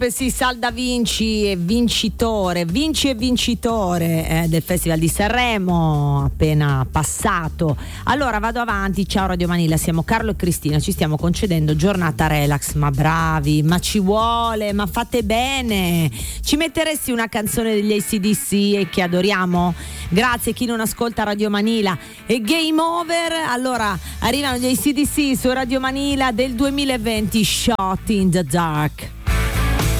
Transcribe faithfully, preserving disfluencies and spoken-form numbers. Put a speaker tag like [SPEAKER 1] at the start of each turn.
[SPEAKER 1] sì, salda vinci e vincitore, vinci e vincitore eh, del Festival di Sanremo appena passato. Allora vado avanti, ciao Radio Manila, siamo Carlo e Cristina, ci stiamo concedendo giornata relax, ma bravi, ma ci vuole, ma fate bene. Ci metteresti una canzone degli A C D C e che adoriamo? Grazie, chi non ascolta Radio Manila e Game Over. Allora arrivano gli A C D C su Radio Manila del duemilaventi, Shot in the Dark.